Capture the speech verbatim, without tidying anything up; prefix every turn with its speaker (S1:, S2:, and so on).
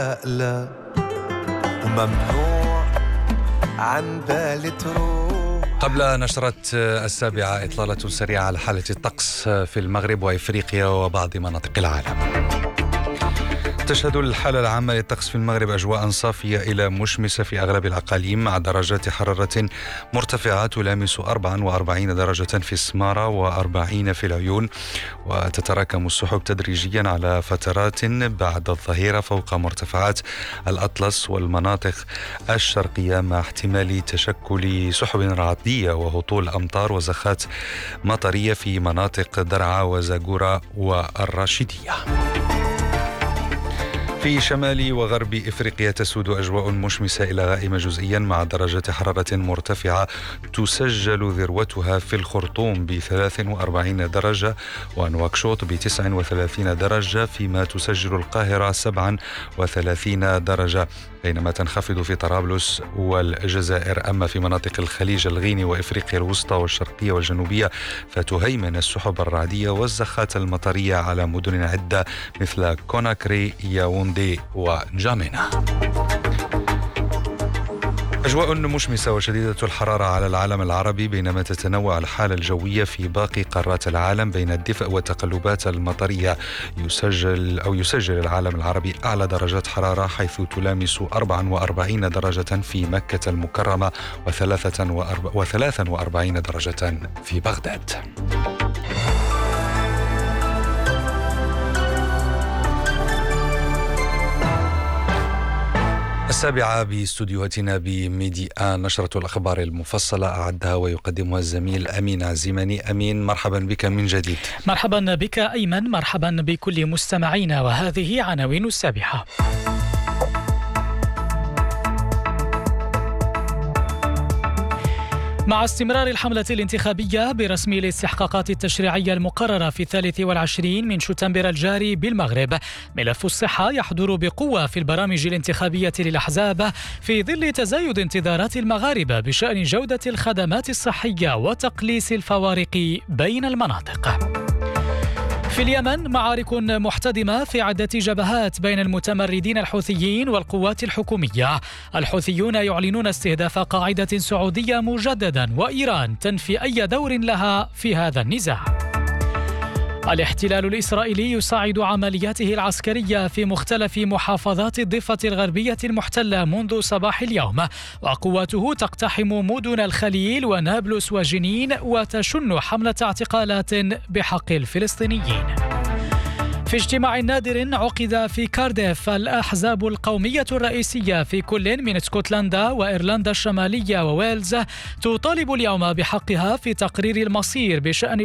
S1: لا وممنوع عن بالي تروح.
S2: قبل نشرة السابعة إطلالة سريعة على حالة الطقس في المغرب وإفريقيا وبعض مناطق العالم. تشهد الحالة العامة للطقس في المغرب أجواء صافية إلى مشمسة في أغلب الأقاليم، مع درجات حرارة مرتفعة تلامس أربعة وأربعين درجة في السمارة وأربعين في العيون، وتتراكم السحب تدريجيا على فترات بعد الظهيرة فوق مرتفعات الأطلس والمناطق الشرقية، مع احتمال تشكل سحب رعدية وهطول أمطار وزخات مطرية في مناطق درعا وزاغورة والراشدية. في شمال وغرب إفريقيا تسود أجواء مشمسة إلى غائمة جزئيا، مع درجة حرارة مرتفعة تسجل ذروتها في الخرطوم ب ثلاث وأربعين درجة ونواكشوط ب تسع وثلاثين درجة، فيما تسجل القاهرة سبع وثلاثين درجة، بينما تنخفض في طرابلس والجزائر. أما في مناطق الخليج الغيني وإفريقيا الوسطى والشرقية والجنوبية فتهيمن السحب الرعدية والزخات المطرية على مدن عدة مثل كوناكري، ياوندي وجامينا. أجواء مشمسة وشديدة الحرارة على العالم العربي، بينما تتنوع الحالة الجوية في باقي قارات العالم بين الدفء والتقلبات المطرية. يسجل أو يسجل العالم العربي أعلى درجات حرارة، حيث تلامس أربعة وأربعين درجة في مكة المكرمة وثلاثة وأربعين درجة في بغداد. السابعة باستوديوهاتنا بميدي آن، نشرة الأخبار المفصلة أعدها ويقدمها الزميل أمين عزيماني. أمين، مرحبا بك من جديد.
S3: مرحبا بك أيمن، مرحبا بكل مستمعينا، وهذه عناوين السابعة. مع استمرار الحملة الانتخابية برسم الاستحقاقات التشريعية المقررة في الثالث والعشرين من شتنبر الجاري بالمغرب، ملف الصحة يحضر بقوة في البرامج الانتخابية للأحزاب في ظل تزايد انتظارات المغاربة بشأن جودة الخدمات الصحية وتقليص الفوارق بين المناطق. في اليمن معارك محتدمة في عدة جبهات بين المتمردين الحوثيين والقوات الحكومية. الحوثيون يعلنون استهداف قاعدة سعودية مجددا، وإيران تنفي أي دور لها في هذا النزاع. الاحتلال الإسرائيلي يصعد عملياته العسكرية في مختلف محافظات الضفة الغربية المحتلة منذ صباح اليوم، وقواته تقتحم مدن الخليل ونابلس وجنين وتشن حملة اعتقالات بحق الفلسطينيين. في اجتماع نادر عقد في كارديف، الأحزاب القومية الرئيسية في كل من اسكتلندا وإيرلندا الشمالية وويلز تطالب اليوم بحقها في تقرير المصير بشأن